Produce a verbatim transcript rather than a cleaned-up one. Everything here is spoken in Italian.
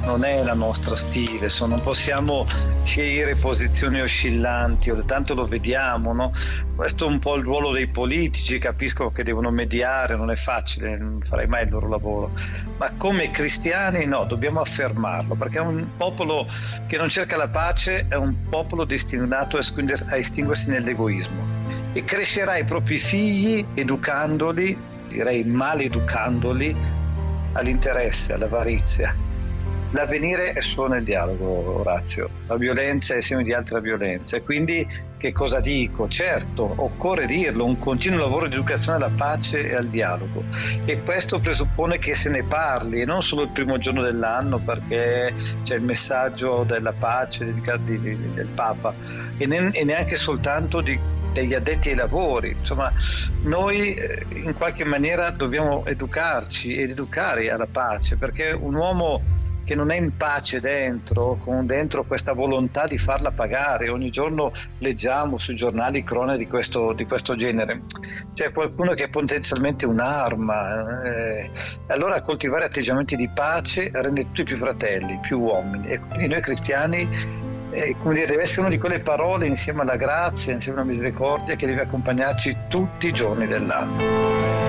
non è la nostra stile, so, non possiamo scegliere posizioni oscillanti, tanto lo vediamo, no? Questo è un po' il ruolo dei politici, capisco che devono mediare, non è facile, non farei mai il loro lavoro, ma come cristiani no, dobbiamo affermarlo, perché è un popolo che non cerca la pace, è un popolo destinato a estinguersi nell'egoismo e crescerà i propri figli educandoli, direi maleducandoli, all'interesse, all'avarizia. L'avvenire è solo nel dialogo, Orazio. La violenza è seme di altra violenza. E quindi che cosa dico? Certo, occorre dirlo, un continuo lavoro di educazione alla pace e al dialogo. E questo presuppone che se ne parli, non solo il primo giorno dell'anno, perché c'è il messaggio della pace del Papa, e neanche soltanto di degli addetti ai lavori. Insomma, noi eh, in qualche maniera dobbiamo educarci ed educare alla pace, perché un uomo che non è in pace dentro, con dentro questa volontà di farla pagare, ogni giorno leggiamo sui giornali croniche di questo, di questo genere, c'è qualcuno che è potenzialmente un'arma, eh, allora coltivare atteggiamenti di pace rende tutti più fratelli, più uomini, e quindi noi cristiani eh, come dire, deve essere una di quelle parole insieme alla grazia, insieme alla misericordia, che deve accompagnarci tutti i giorni dell'anno.